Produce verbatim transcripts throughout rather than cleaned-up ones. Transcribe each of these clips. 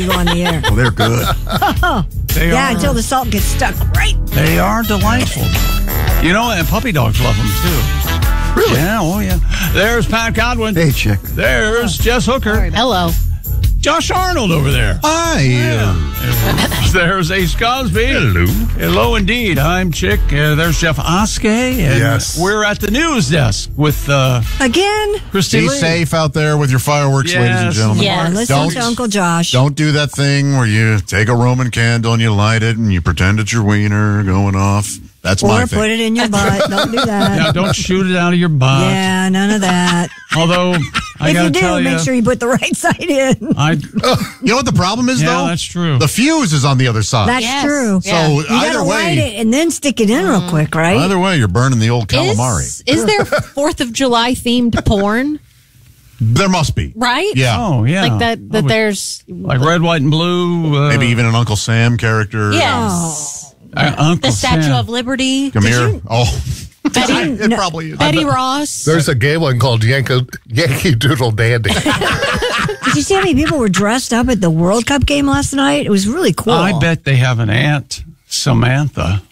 go on the air. Well, they're good. They Yeah, are, until the salt gets stuck right. They are delightful. You know, and puppy dogs love them, too. Really? Yeah, oh, yeah. There's Pat Godwin. Hey, chick. There's Jess Hooker. Hello. Josh Arnold over there. Hi. Yeah. There's Ace Cosby. Hello. Hello, indeed. I'm Chick. Uh, there's Jeff Oskey. And Yes. we're at the news desk with uh, Again? Christy Be Lee. safe out there with your fireworks, Yes. ladies and gentlemen. Yes. Or listen Don't- to Uncle Josh. Don't do that thing where you take a Roman candle and you light it and you pretend it's your wiener going off. That's my Or thing. put it in your butt. Don't do that. Now, don't shoot it out of your butt. Yeah, none of that. Although, I if got you to do, tell make you, sure you put the right side in. I, You know what the problem is, Yeah, though? that's true. The fuse is on the other side. That's Yes. true. so Yeah. You either gotta light way, it and then stick it in real quick, right? either way, you're burning the old calamari. Is, is there fourth of July themed porn? There must be. Right? Yeah. oh, yeah. Like that, that Oh, there's. Like red, white, and blue. Uh, Maybe even an Uncle Sam character. Yes. uh, Uncle The Statue Sam. of Liberty. Come here. Oh, Betty, it No. probably is. Betty Ross. There's a gay one called Yankee, Yankee Doodle Dandy. Did you see how many people were dressed up at the World Cup game last night? It was really cool. I bet they have an Aunt Samantha.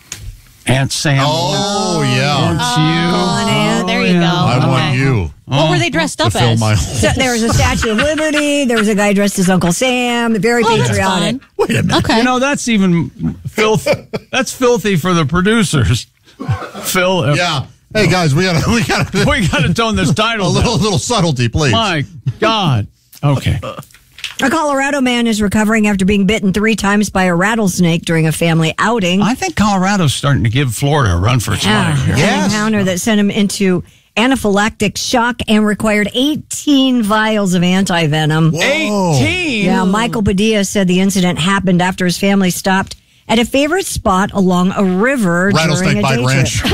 Aunt Sam. Oh, yeah. Wants you. on, Aunt. There you go. I Okay. want you What were they dressed to up fill as? my So there was a Statue of Liberty. There was a guy dressed as Uncle Sam. Very Oh, that's patriotic. fine. Wait a minute. Okay. You know, that's even filth. That's filthy for the producers. Phil, uh, Yeah. Hey, guys, we got to we got to we got to tone this a title little down. little subtlety, please. My God. Okay. A Colorado man is recovering after being bitten three times by a rattlesnake during a family outing. I think Colorado's starting to give Florida a run for its Yeah, money here. an Yes. encounter that sent him into anaphylactic shock and required eighteen vials of anti-venom. eighteen. Yeah, Michael Padilla said the incident happened after his family stopped at a favorite spot along a river during Rattlesnake a bite day ranch. trip.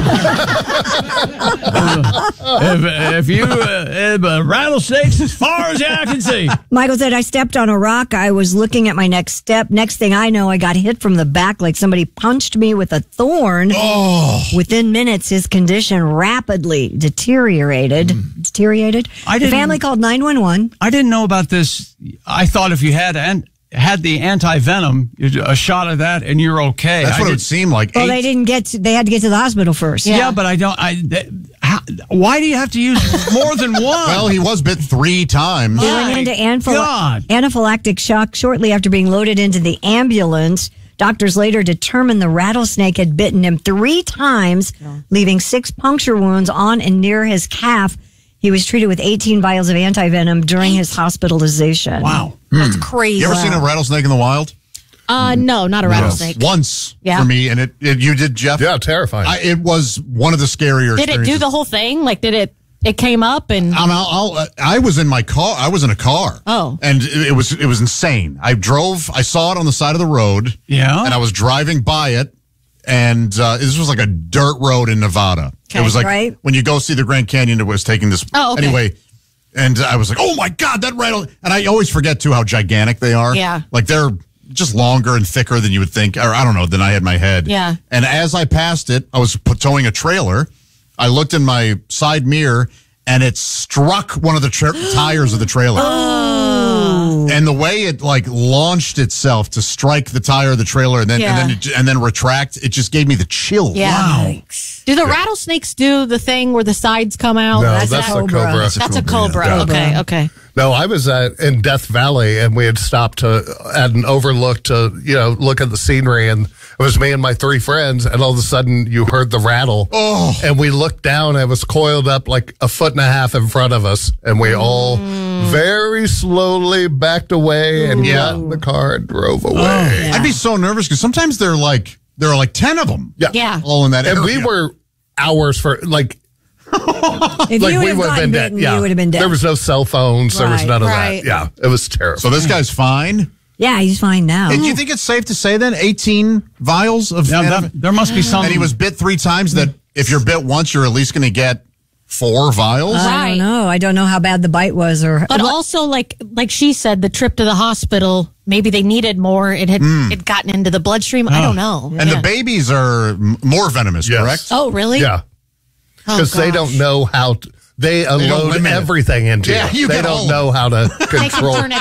if, if you uh, if, uh, rattlesnakes as far as the eye can see. Michael said, I stepped on a rock. I was looking at my next step. Next thing I know, I got hit from the back like somebody punched me with a thorn. Oh. Within minutes, his condition rapidly deteriorated. Deteriorated. I the didn't- family called nine one one. I didn't know about this. I thought if you had an, had the anti venom, a shot of that, and you're okay. That's I what it did- would seem like. Well, Eight- they didn't get to, they had to get to the hospital first. Yeah, but I don't. I. That, how, why do you have to use more than one? Well, he was bit three times. They went into anaphyl- God. anaphylactic shock shortly after being loaded into the ambulance. Doctors later determined the rattlesnake had bitten him three times, leaving six puncture wounds on and near his calf. He was treated with eighteen vials of anti-venom during his hospitalization. Wow. That's crazy. You ever seen a rattlesnake in the wild? Uh, no, not a rattlesnake. Once Yeah. for me, and it, it you did, Jeff. Yeah, terrifying. I, it was one of the scarier. Did it do experiences. the whole thing? Like, did it? It came up and. I'm, I'll, I'll, uh, I was in my car. I was in a car. Oh. and it, it was it was insane. I drove. I saw it on the side of the road. Yeah. and I was driving by it, and uh, this was like a dirt road in Nevada. Okay, it was like right. when you go see the Grand Canyon. It was taking this Oh, okay. anyway. And I was like, "Oh my God, that rattle!" And I always forget too how gigantic they are. Yeah. like they're just longer and thicker than you would think, or I don't know, than I had in my head. Yeah. And as I passed it, I was p- towing a trailer. I looked in my side mirror, and it struck one of the tra- tires of the trailer. Oh. And the way it like launched itself to strike the tire of the trailer and then Yeah. and then it, and then retract, it just gave me the chill. Yeah. Wow. Do the rattlesnakes do the thing where the sides come out? no, that's that's, a a cobra. cobra. That's That's a cobra. Yeah. Okay, okay. No, I was at, in Death Valley, and we had stopped to, at an overlook to, you know, look at the scenery, and it was me and my three friends, and all of a sudden you heard the rattle. Oh. And we looked down, and it was coiled up like a foot and a half in front of us, and we all very slowly backed away and got in the car and drove away. I'd be so nervous because sometimes they're like there are like ten of them. Yeah. Yeah. all in that And area. we were hours for, like, If like you would we have would have gotten been dead. bitten, Yeah. you would have been dead. There was no cell phones. There was Right, none of right. that. Yeah. It was terrible. So this guy's fine. yeah, he's fine now. And do you think it's safe to say then eighteen vials of Now, anti- that, there must be some. and he was bit three times that if you're bit once, you're at least going to get four vials? I Right. don't know. I don't know how bad the bite was, or But also, like like she said, the trip to the hospital, maybe they needed more. It had it gotten into the bloodstream. I don't know. And Yeah. the babies are m- more venomous, Yes. correct? Oh, really? Yeah. Oh, Because they gosh. don't know how to, they don't unload limit it. everything into Yeah, you. you They get all don't of know how to They can control. turn